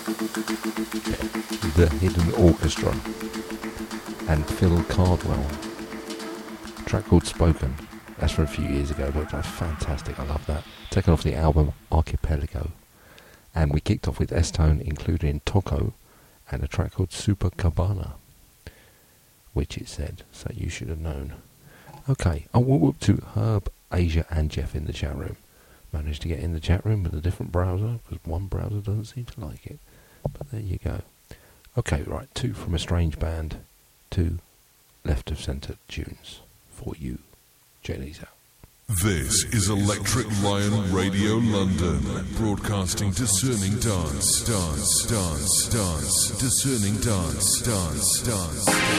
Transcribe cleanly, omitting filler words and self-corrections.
The Hidden Orchestra and Phil Cardwell. A track called Spoken. That's from a few years ago, but that's fantastic. I love that. Taken off the album Archipelago. And we kicked off with S-Tone, including Toko, and a track called Super Cabana, which it said, so you should have known. Okay, I will up to Herb, Asia, and Jeff in the chat room. Managed to get in the chat room with a different browser, because one browser doesn't seem to like it. But there you go. Okay, right, 2 from a strange band, 2 left of centre tunes for you. Check these out. This is Electric Lion Radio London, broadcasting discerning dance, discerning dance.